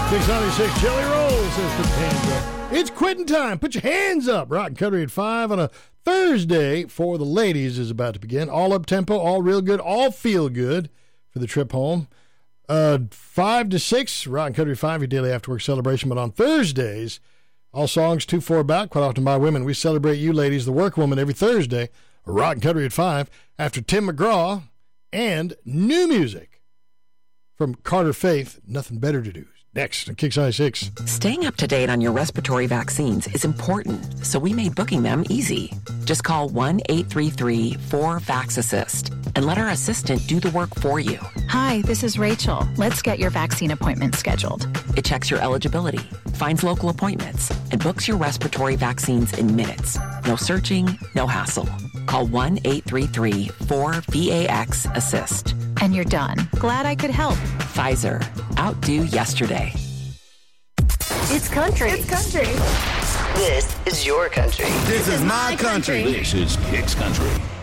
696 Jelly Rolls says put your hands up. It's quitting time. Put your hands up. Rock and Country at 5 on a Thursday for the ladies is about to begin. All up tempo, all real good, all feel good for the trip home. 5 to 6, Rock and Country 5, your daily after work celebration. But on Thursdays, all songs 2-4 about, quite often by women. We celebrate you ladies, the work woman, every Thursday. Rock and Country at 5 after Tim McGraw and new music from Carter Faith, Nothing Better to Do. Next on Kicks 96. Staying up to date on your respiratory vaccines is important, so we made booking them easy. Just call 1-833-4-VAX-ASSIST and let our assistant do the work for you. Hi, this is Rachel. Let's get your vaccine appointment scheduled. It checks your eligibility, finds local appointments, and books your respiratory vaccines in minutes. No searching, no hassle. Call 1-833-4-VAX-ASSIST. And you're done. Glad I could help. Pfizer. Outdo yesterday. It's country. It's country. This is your country. This is my country. This is Kicks Country.